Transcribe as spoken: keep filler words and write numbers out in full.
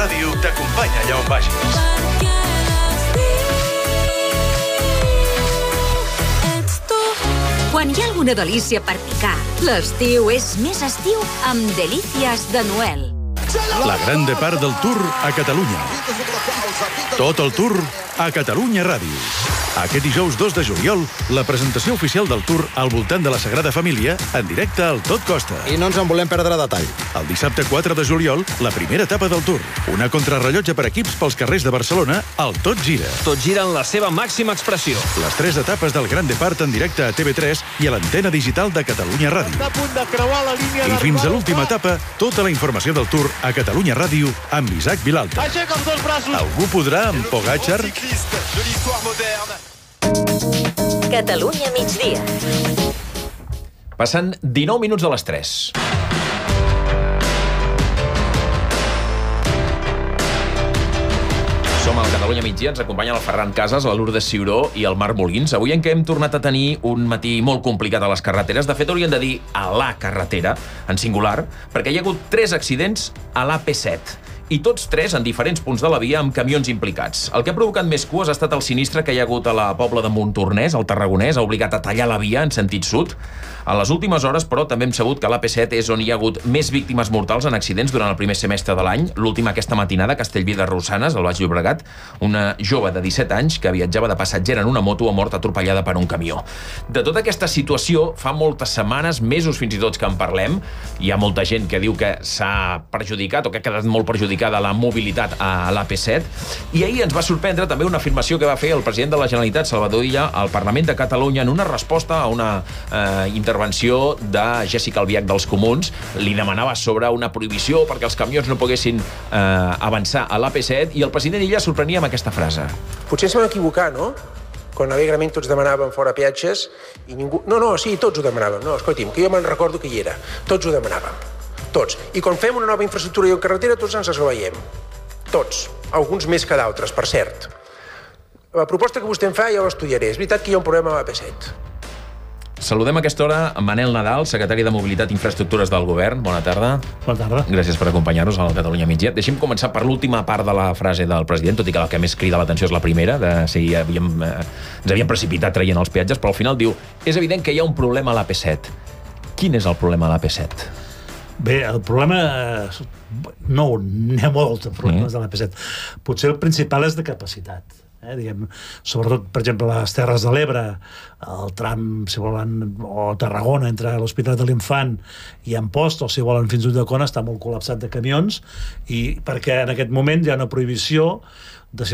Ràdio t'acompanya allà on vagis. Quan hi ha alguna delícia per picar, l'estiu és més estiu amb Delícies de Noel. La gran depart del Tour a Catalunya. Tot el Tour a Catalunya Ràdio. Aquest dijous dos de juliol, la presentació oficial del Tour al voltant de la Sagrada Família en directe al Tot Costa. I no ens en volem perdre detall. El dissabte quatre de juliol, la primera etapa del Tour. Una contrarrellotge per equips pels carrers de Barcelona, el Tot Gira. Tot gira en la seva màxima expressió. Les tres etapes del Gran Depart en directe a T V tres i a l'antena digital de Catalunya Ràdio. Està a punt de creuar la línia. I fins a l'última etapa, tota la informació del Tour a Catalunya Ràdio amb Isaac Vilalta. Aixeca els dos braços. Algú podrà amb Pogačar? Catalunya migdia. Passen dinou minuts de les tres. Som al Catalunya migdia, ens acompanyen el Ferran Casas, la Lourdes Ciuró i el Marc Molins. Avui en què hem tornat a tenir un matí molt complicat a les carreteres. De fet, hauríem de dir a la carretera, en singular, perquè hi ha hagut tres accidents a l'A P set. I tots tres en diferents punts de la via amb camions implicats. El que ha provocat més cues ha estat el sinistre que hi ha hagut a la Pobla de Montornès, al Tarragonès, ha obligat a tallar la via en sentit sud. A les últimes hores, però, també hem sabut que l'A P set és on hi ha hagut més víctimes mortals en accidents durant el primer semestre de l'any. L'última aquesta matinada, a Castellví de Rosanes, al Baix Llobregat, una jove de disset anys que viatjava de passatgera en una moto ha mort atropellada per un camió. De tota aquesta situació, fa moltes setmanes, mesos fins i tot que en parlem. Hi ha molta gent que diu que s'ha perjudicat o que ha quedat molt perjudicada la mobilitat a l'A P set. I ahir ens va sorprendre també una afirmació que va fer el president de la Generalitat, Salvador Illa, al Parlament de Catalunya en una resposta a una eh, intervenció de Jessica Albiach dels Comuns. Li demanava sobre una prohibició perquè els camions no poguessin eh, avançar a l'A P set i el president Illa sorprenia amb aquesta frase. Potser ens vam equivocar, no? Quan alegrement tots demanàvem fora peatges i ningú... No, no, sí, tots ho demanàvem. No, escolti'm, que jo me'n recordo que hi era. Tots ho demanàvem. Tots. I quan fem una nova infraestructura i carretera, tots ens la veiem. Tots. Alguns més que d'altres, per cert. La proposta que vostè em fa ja l'estudiaré. És veritat que hi ha un problema amb l'A P set. Saludem a aquesta hora a Manel Nadal, secretari de Mobilitat i Infraestructures del Govern. Bona tarda. Bona tarda. Gràcies per acompanyar-nos al Catalunya migdia. Deixem començar per l'última part de la frase del president, tot i que la que més crida l'atenció és la primera, de si havíem, eh, ens havíem precipitat traient els peatges, però al final diu, és evident que hi ha un problema a l'A P set. Quin és el problema a l'A P set? Bé, el problema... No, n'hi ha molts de problemes mm. de l'A P set. Potser el principal és de capacitat. Eh? Diguem, sobretot, per exemple, les Terres de l'Ebre, el tram, si volen, o Tarragona, entre l'Hospitalet de l'Infant i Amposta, o si volen fins a Ulldecona, està molt col·lapsat de camions, i perquè en aquest moment hi ha una prohibició de